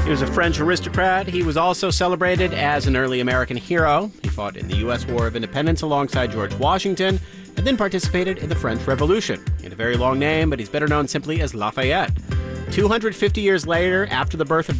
He was a French aristocrat. He was also celebrated as an early American hero. He fought in the U.S. War of Independence alongside George Washington and then participated in the French Revolution. He had a very long name, but he's better known simply as Lafayette. 250 years later, after the birth of